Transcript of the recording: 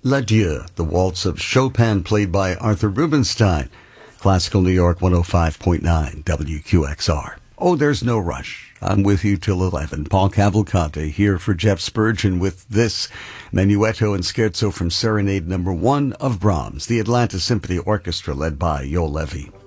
L'Adieu, the waltz of Chopin played by Arthur Rubinstein. Classical New York 105.9 WQXR. Oh, there's no rush. I'm with you till 11. Paul Cavalcante here for Jeff Spurgeon with this Menuetto and Scherzo from Serenade No. 1 of Brahms, the Atlanta Symphony Orchestra led by Yo Levy.